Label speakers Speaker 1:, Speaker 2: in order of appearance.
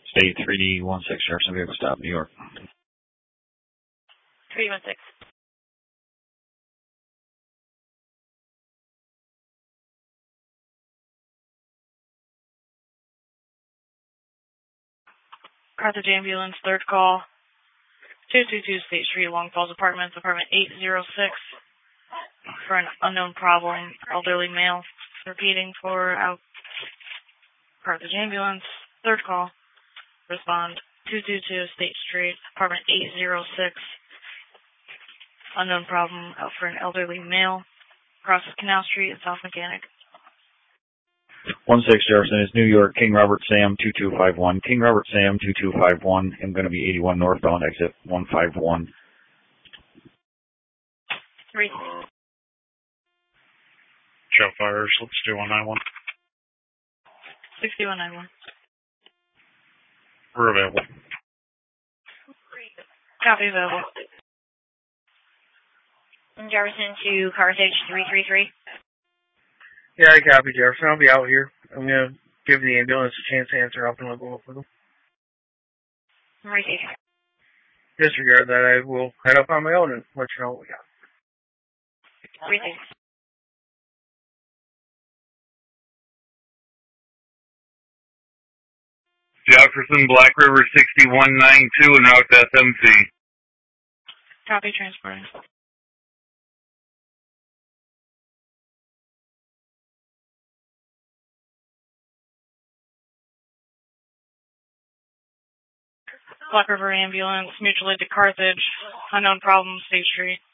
Speaker 1: State 3D16, Jefferson vehicle stop, New York.
Speaker 2: 316. Carthage Ambulance, third call. 222 State Street, Long Falls Apartments, apartment 806. For an unknown problem, elderly male. Repeating for Carthage Ambulance, third call. Respond. 222 State Street, apartment 806. Unknown problem out for an elderly male. Crosses Canal Street and South Mechanic.
Speaker 1: 16 Jefferson is New York, King Robert Sam 2251. King Robert Sam 2251. I'm going to be 81 northbound, exit 151.
Speaker 2: 3.
Speaker 3: Show fires, let's do 191.
Speaker 2: 6191.
Speaker 3: We're available.
Speaker 2: Copy available.
Speaker 4: Jefferson to Carthage 333.
Speaker 5: Yeah, I copy, Jefferson. I'll be out here. I'm going to give the ambulance a chance to answer up and I'll go up with them.
Speaker 4: Receive.
Speaker 5: Disregard that. I will head up on my own and let you know what we got.
Speaker 4: Receive.
Speaker 6: Jefferson, Black River 6192 and out to SMC.
Speaker 2: Copy, transporting. Black River Ambulance, mutual aid to Carthage. Unknown problem, State Street.